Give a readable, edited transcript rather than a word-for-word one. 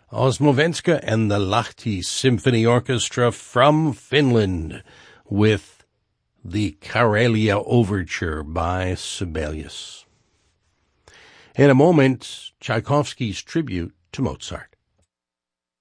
Osmovenska and the Lahti Symphony Orchestra from Finland with the Karelia Overture by Sibelius. In a moment, Tchaikovsky's tribute to Mozart.